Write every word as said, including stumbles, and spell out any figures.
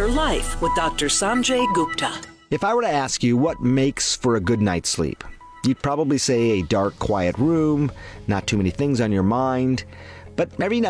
Better Life with Doctor Sanjay Gupta. If I were to ask you what makes for a good night's sleep, you'd probably say a dark, quiet room, not too many things on your mind. But every night